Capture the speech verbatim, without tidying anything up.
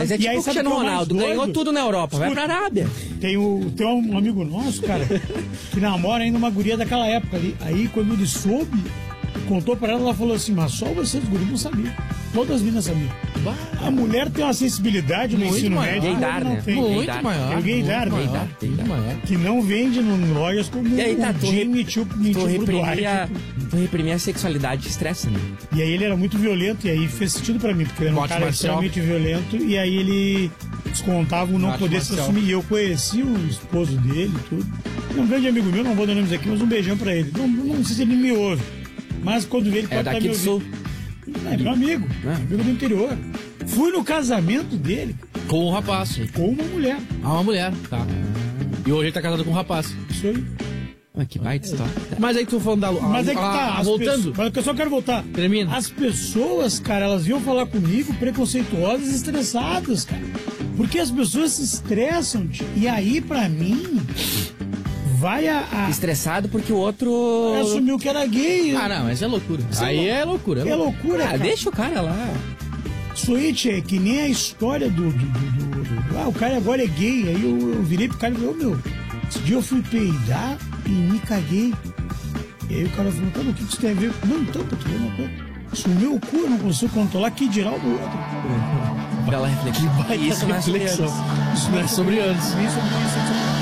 Mas é E tipo aí, o sabe Cristiano o que é o mais Ronaldo, ganhou doido? tudo na Europa, vai pra Arábia. Tem, o, tem um amigo nosso, cara, que namora ainda uma guria daquela época ali. Aí, quando ele soube, contou pra ela, ela falou assim, mas só vocês, guris, não sabiam. Todas as meninas sabiam. A mulher tem uma sensibilidade no Muito ensino maior. médio que Gaydar, não né? tem. Muito Gaydar. maior. É o gaydar, muito né? maior, Gaydar, muito maior. Que não vende em lojas como E aí tá, o tu, Jim re- mentiu, tu, mentiu pro reprimir Duarte. a, tu reprimir a sexualidade estressa, né? E aí ele era muito violento, e aí fez sentido pra mim, porque ele era um Bote cara marcial. extremamente violento, e aí ele descontava o não Bote poder se marcial. assumir. E eu conheci o esposo dele e tudo. É um grande amigo meu, não vou dar nomes aqui, mas um beijão pra ele. Não, não sei se ele me ouve, mas quando vê ele pode É estar daqui me do sul. ouvindo. É meu amigo, Ah. amigo do interior. Fui no casamento dele Com um rapaz. com uma mulher. Ah, uma mulher, tá. E hoje ele tá casado com um rapaz. Isso aí. Ah, que baita história. Mas aí tu falando da... Mas é que ah, tá, ah, as voltando. pessoas- mas eu só quero voltar. Termina. As pessoas, cara, elas vinham falar comigo preconceituosas e estressadas, cara. Porque as pessoas se estressam, tio. E aí, pra mim, vai a. a Estressado porque o outro... assumiu que era gay. Ah, não, mas é loucura. Isso Aí é é loucura. É loucura, Ah, cara. deixa o cara lá. Isso aí, tchê, é que nem a história do, do, do- do- do- Ah, o cara agora é gay. Aí eu, eu virei pro cara e falei, ô meu, esse dia eu fui peidar e me caguei. E aí o cara falou, tá, mas o que que isso tem a ver? Não, então, pra tu ver uma coisa. Se o meu cu eu não consigo controlar, que dirá o do outro? Bela reflexão. Baita Isso nas reflexão. crianças. Isso não é sobre anos. Isso, isso, isso.